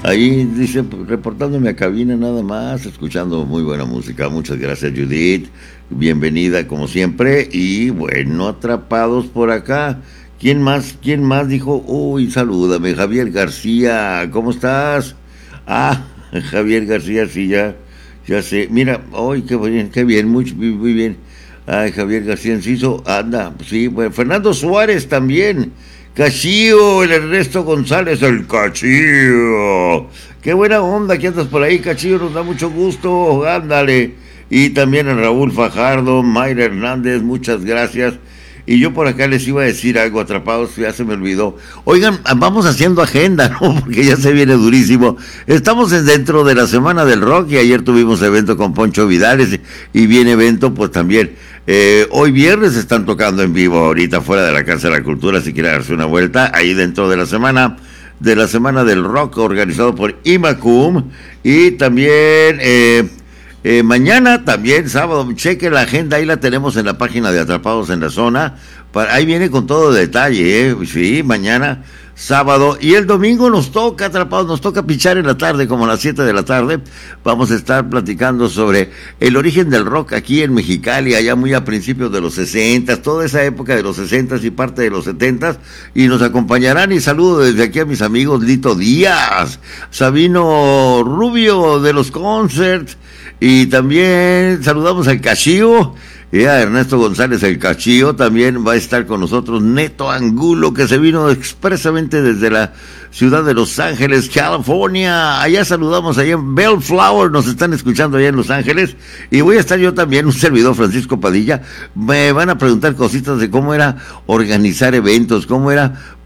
Ahí dice, reportándome a cabina nada más, escuchando muy buena música. Muchas gracias, Judith. Bienvenida como siempre. Y bueno, atrapados por acá. ¿Quién más? ¿Quién más dijo? Uy, salúdame, Javier García. ¿Cómo estás? Ah, Javier García, sí, ya sé. Mira, hoy qué bien, muy bien. Ay, Javier García Enciso, anda, sí, bueno, Fernando Suárez también. Cachío, el Ernesto González, el Cachío. Qué buena onda que andas por ahí, Cachío, nos da mucho gusto, ándale. Y también a Raúl Fajardo, Mayra Hernández, muchas gracias. Y yo por acá les iba a decir algo, atrapados, ya se me olvidó. Oigan, vamos haciendo agenda, ¿no? Porque ya se viene durísimo. Estamos dentro de la Semana del Rock y ayer tuvimos evento con Poncho Vidales y viene evento pues también. Hoy viernes están tocando en vivo ahorita fuera de la Casa de la Cultura, si quiere darse una vuelta, ahí dentro de la Semana del Rock organizado por Imacum y también... mañana también, sábado, cheque la agenda, ahí la tenemos en la página de Atrapados en la Zona, ahí viene con todo detalle, sí, mañana, sábado, y el domingo nos toca, Atrapados, nos toca pichar en la tarde, como a las 7 de la tarde, vamos a estar platicando sobre el origen del rock aquí en Mexicali, allá muy a principios de los 60, toda esa época de los 60 y parte de los 70, y nos acompañarán, y saludo desde aquí a mis amigos Lito Díaz, Sabino Rubio de los Concerts, y también saludamos al Cachío y a Ernesto González, el Cachío. También va a estar con nosotros Neto Angulo, que se vino expresamente desde la ciudad de Los Ángeles, California. Allá saludamos, allá en Bellflower, nos están escuchando allá en Los Ángeles. Y voy a estar yo también, un servidor, Francisco Padilla. Me van a preguntar cositas de cómo era organizar eventos, cómo era